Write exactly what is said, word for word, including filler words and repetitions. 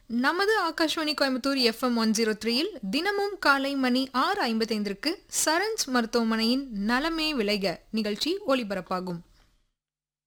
நமது Akashvani Coimbatore FM one zero த்ரீயில் தினமும் காலை மணி ஆறு ஐம்பத்தைந்திற்கு சரண்ஸ் மருத்துவமனையின் நலமே விளைக நிகழ்ச்சி ஒளிபரப்பாகும்.